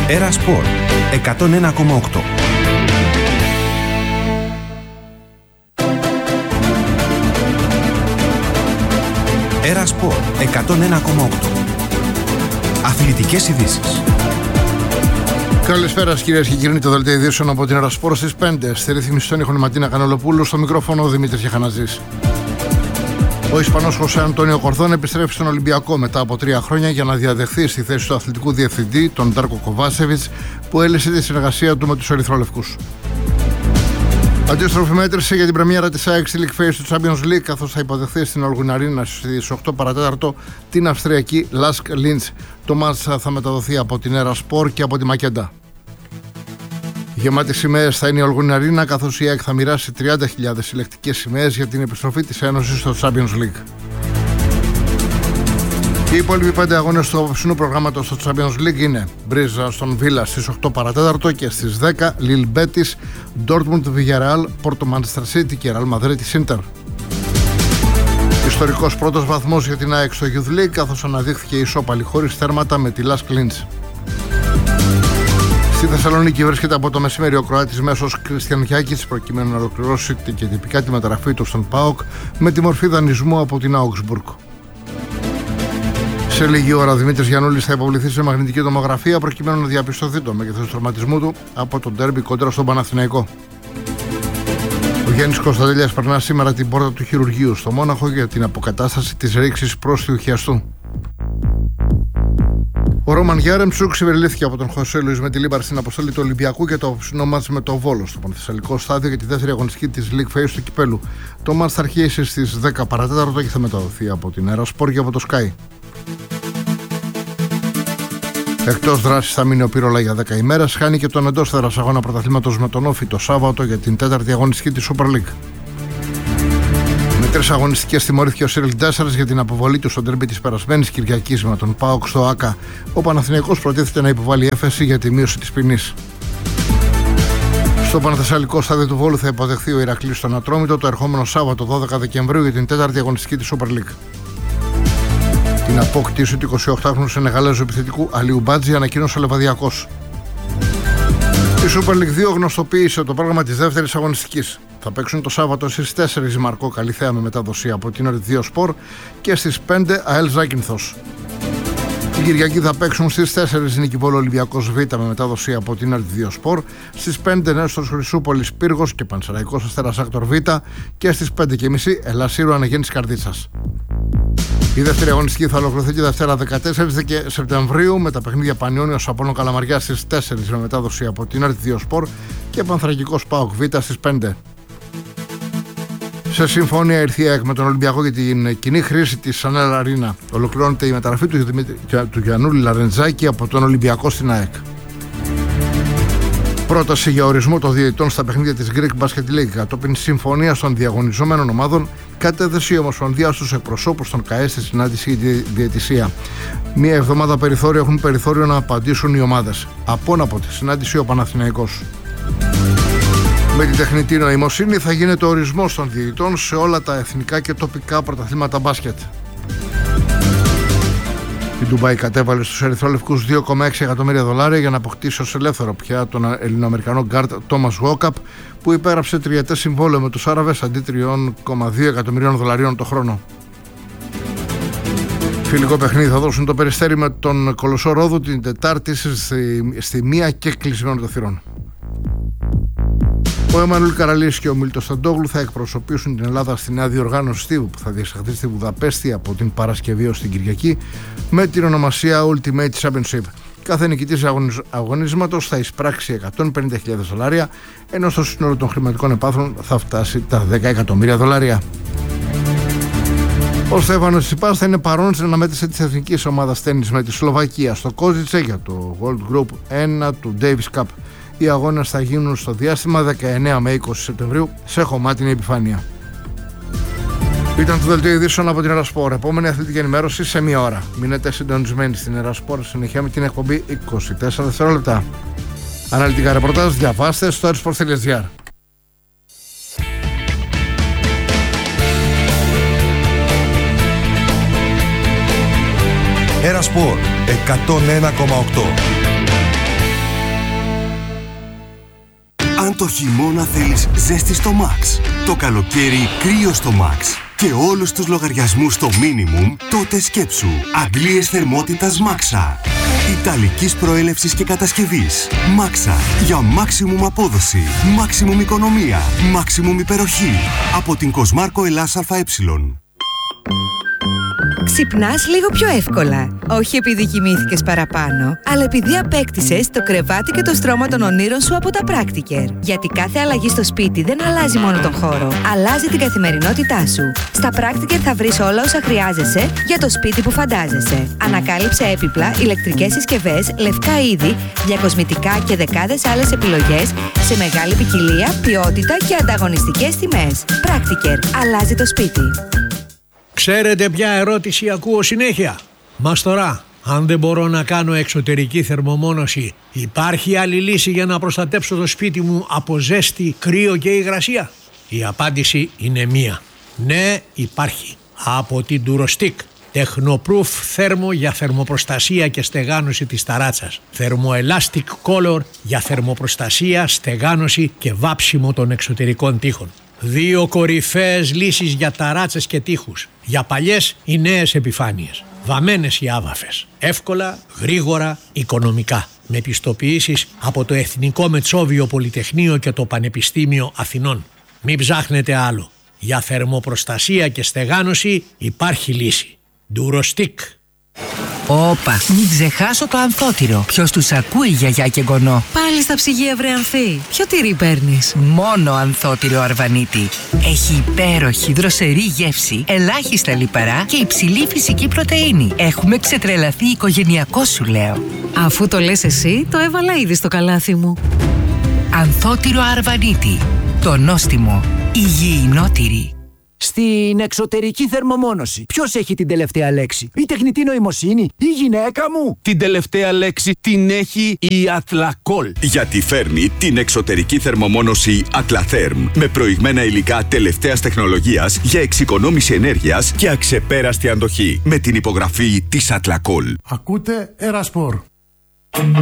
Έρα Σπορ 101,8. Έρα Σπορ 101,8. Αθλητικές ειδήσεις. Καλησπέρα κυρίες και κύριοι, το δελτίο ειδήσεων από την Έρα Σπορ στις 5. Στη ρύθμιση των ήχων η Ματίνα Κανελοπούλου, στο μικρόφωνο ο Δημήτρης Γιαχαναζής. Ο Ισπανός Χωσέ Αντώνιο Κορδόν επιστρέφει στον Ολυμπιακό μετά από 3 χρόνια για να διαδεχθεί στη θέση του αθλητικού διευθυντή, τον Ντάρκο Κοβάσεβιτς, που έλυσε τη συνεργασία του με τους ερυθρόλευκους. Αντίστροφη μέτρηση για την πρεμιέρα της ΑΕΚ στη League Phase του Champions League, καθώς θα υποδεχθεί στην Olgun Arena στις 8 παρατέταρτο την Αυστριακή Lask Linz. Το μάτς θα μεταδοθεί από την Έρα Σπορ και από τη Μακέντα. Γεμάτη σημαίες θα είναι η Olgun Arena, καθώς η ΑΕΚ θα μοιράσει 30.000 συλλεκτικές σημαίες για την επιστροφή της Ένωσης στο Champions League. Οι υπόλοιποι 5 αγώνες του απόψινού προγράμματος στο Champions League είναι Μπρίζα στον Βίλα στις 8 παρατέταρτο και στις 10 Λιλ Μπέτις, Ντόρτμουντ Villarreal, Πόρτο Manchester City και Ρεάλ Μαδρίτης Ίντερ. Ιστορικός πρώτος βαθμός για την ΑΕΚ στο Youth League, καθώς αναδείχθηκε ισόπαλη χωρίς τέρματα με τη Lask Linz. Στη Θεσσαλονίκη βρίσκεται από το μεσημέρι ο Κροάτης μέσος Κρίστιαν Γιάκητς, προκειμένου να ολοκληρώσει και τυπικά τη μεταγραφή του στον ΠΑΟΚ με τη μορφή δανεισμού από την Augsburg. Σε λίγη ώρα ο Δημήτρης Γιαννούλης θα υποβληθεί σε μαγνητική τομογραφία προκειμένου να διαπιστωθεί το μέγεθος του τραυματισμού του από τον ντέρμπι κόντρα στον Παναθηναϊκό. Ο Γιάννης Κωνσταντέλιας περνά σήμερα την πόρτα του χειρουργείου στο Μόναχο για την αποκατάσταση της ρήξης πρόστιου χιαστού. Ο Ρόμαν Γιάρεμτσουκ συμπεριλήφθηκε από τον Χωσέ Λουίς με τη Λίμπαρ στην αποστολή του Ολυμπιακού για το απόψινό μάτς με το Βόλο στο Πανθεσσαλικό στάδιο για τη δεύτερη αγωνιστική της League Phase του Κυπέλου. Το μάτς θα αρχίσει στις 10 παρατέταρτο και θα μεταδοθεί από την Έρα Σπορ και από το Sky. Εκτός δράσης θα μείνει ο Πύρολα για 10 ημέρες. Χάνει και τον εντός έδρας αγώνα πρωταθλήματος με τον Όφη το Σάββατο για την 4η αγωνιστική της Super League. Με 3 αγωνιστικές τιμωρήθηκε ο Σίριλ Ντέσσαρς για την αποβολή του στο ντέρμπι της περασμένης Κυριακής με τον ΠΑΟΚ στο ΆΚΑ. Ο Παναθηναϊκός προτίθεται να υποβάλει έφεση για τη μείωση της ποινής. Στο Πανθεσσαλικό στάδιο του Βόλου θα υποδεχθεί ο Ηρακλής στον Ατρόμητο το ερχόμενο Σάββατο 12 Δεκεμβρίου για την 4η αγωνιστική της Super League. Την απόκτηση του 28χρονου Σενεγαλέζου επιθετικού Αλίου Μπάτζη ανακοίνωσε ο Λεβαδιακός. Η Super League 2 γνωστοποίησε το πρόγραμμα της δεύτερης αγωνιστικής. Θα παίξουν το Σάββατο στις 4 Μαρκό Καλιθέα με μετάδοση από την Ορτ2 Σπορ και στις 5 ΑΕΛ Ζάκυνθος. Την Κυριακή θα παίξουν στις 4 Νικηβόλου Ολυμπιακός Β με μετάδοση από την Ορτ2 Σπορ, στις 5 Νέστος Χρυσούπολης Πύργος και Πανσεραϊκός Αστέρας Άκτορ Β και στις 5:30 Ελασσύρου Αναγέννης Καρδίτσας. Η δεύτερη αγωνιστική θα ολοκληρωθεί τη Δευτέρα 14 Σεπτεμβρίου με τα παιχνίδια Πανιώνιος Απόλλων Καλαμαριά στις 4 με μετάδοση από την Ορτ2 Σπορ και Πανθρακικός ΠΑΟΚ Β στις 5. Σε συμφωνία ήρθε η ΑΕΚ με τον Ολυμπιακό για την κοινή χρήση της Σανέλ Αρίνα. Ολοκληρώνεται η μεταγραφή του Γιαννούλη Λαρεντζάκη από τον Ολυμπιακό στην ΑΕΚ. Πρόταση για ορισμό των διαιτητών στα παιχνίδια της Greek Basket League κατόπιν συμφωνία των διαγωνιζόμενων ομάδων κατέθεσε η Ομοσπονδία στους εκπροσώπους των ΚΑΕ στη συνάντηση για τη διαιτησία. Μία εβδομάδα περιθώριο έχουν περιθώριο να απαντήσουν οι ομάδες. Από τη συνάντηση ο Παναθηναϊκός. Με την τεχνητή νοημοσύνη θα γίνεται ο ορισμός των διαιτητών σε όλα τα εθνικά και τοπικά πρωταθλήματα μπάσκετ. Η Ντουμπάι κατέβαλε στους ερυθρόλευκους $2,6 εκατομμύρια για να αποκτήσει ως ελεύθερο πια τον Ελληνοαμερικανό γκάρτ Τόμας Γουόκαπ, που υπέγραψε τριετές συμβόλαιο με τους Άραβες αντί $3,2 εκατομμυρίων το χρόνο. Φιλικό παιχνίδι θα δώσουν το Περιστέρι με τον Κολοσσό Ρόδου την Τετάρτη στη 1 και κλεισμένο των θυρών. Ο Εμμανουήλ Καραλής και ο Μίλτος Σταντόγλου θα εκπροσωπήσουν την Ελλάδα στη νέα διοργάνωση στίβου που θα διεξαχθεί στη Βουδαπέστη από την Παρασκευή ως την Κυριακή με την ονομασία Ultimate Championship. Κάθε νικητής αγωνίσματος θα εισπράξει $150,000, ενώ στο σύνολο των χρηματικών επάθρων θα φτάσει τα $10 εκατομμύρια. Ο Στέφανος Τσιπάς θα είναι παρόν στην αναμέτρηση της εθνικής ομάδας τένις με τη Σλοβακία στο Κόζιτσε για το World Group 1 του Davis Cup. Οι αγώνες θα γίνουν στο διάστημα 19 με 20 Σεπτεμβρίου σε χωμάτινη επιφάνεια. Ήταν το δελτίο ειδήσεων από την Έρα Σπορ. Επόμενη αθλητική ενημέρωση σε 1 ώρα. Μείνετε συντονισμένοι στην Έρα Σπορ. Συνεχεία με την εκπομπή 24 δευτερόλεπτα. Αναλυτικά ρεπορτάζ διαβάστε στο ersport.gr. Έρα Σπορ 101,8. Το χειμώνα θέλεις ζέστη στο Max. Το καλοκαίρι κρύο στο Max. Και όλους τους λογαριασμούς στο minimum, τότε σκέψου. Αντλίες θερμότητας Maxa. Ιταλικής προέλευσης και κατασκευής. Maxa. Για maximum απόδοση. Maximum οικονομία. Maximum υπεροχή. Από την Κοσμάρκο Ελλάς ΑΕ. Ξυπνάς λίγο πιο εύκολα. Όχι επειδή κοιμήθηκες παραπάνω, αλλά επειδή απέκτησες το κρεβάτι και το στρώμα των ονείρων σου από τα Practiker. Γιατί κάθε αλλαγή στο σπίτι δεν αλλάζει μόνο τον χώρο, αλλάζει την καθημερινότητά σου. Στα Practiker θα βρεις όλα όσα χρειάζεσαι για το σπίτι που φαντάζεσαι. Ανακάλυψε έπιπλα, ηλεκτρικές συσκευές, λευκά είδη, διακοσμητικά και δεκάδες άλλες επιλογές σε μεγάλη ποικιλία, ποιότητα και ανταγωνιστικές τιμές. Practiker. Αλλάζει το σπίτι. Ξέρετε ποια ερώτηση ακούω συνέχεια? Μας τώρα, αν δεν μπορώ να κάνω εξωτερική θερμομόνωση, υπάρχει άλλη λύση για να προστατέψω το σπίτι μου από ζέστη, κρύο και υγρασία? Η απάντηση είναι μία. Ναι, υπάρχει. Από την Durostick. Technoproof θέρμο για θερμοπροστασία και στεγάνωση της ταράτσας. Thermoelastic Color για θερμοπροστασία, στεγάνωση και βάψιμο των εξωτερικών τοίχων. 2 κορυφαίες λύσεις για ταράτσες και τοίχους. Για παλιές ή νέες επιφάνειες. Βαμμένες ή άβαφες. Εύκολα, γρήγορα, οικονομικά. Με πιστοποιήσεις από το Εθνικό Μετσόβιο Πολυτεχνείο και το Πανεπιστήμιο Αθηνών. Μην ψάχνετε άλλο. Για θερμοπροστασία και στεγάνωση υπάρχει λύση. Durostick. Όπα, μην ξεχάσω το ανθότυρο. Ποιος τους ακούει, γιαγιά και γονό? Πάλι στα ψυγεία, βρε Ανθή. Ποιο τυρί παίρνεις? Μόνο ανθότυρο Αρβανίτη. Έχει υπέροχη δροσερή γεύση, ελάχιστα λιπαρά και υψηλή φυσική πρωτεΐνη. Έχουμε ξετρελαθεί οικογενειακό, σου λέω. Αφού το λες εσύ, το έβαλα ήδη στο καλάθι μου. Ανθότυρο Αρβανίτη. Το νόστιμο υγιεινότυρι. Στην εξωτερική θερμομόνωση, ποιος έχει την τελευταία λέξη? Η τεχνητή νοημοσύνη, η γυναίκα μου? Την τελευταία λέξη την έχει η Athlacol. Γιατί φέρνει την εξωτερική θερμομόνωση Atlatherm με προηγμένα υλικά τελευταίας τεχνολογίας για εξοικονόμηση ενέργειας και αξεπέραστη αντοχή. Με την υπογραφή της Athlacol. Ακούτε Ερασπορ.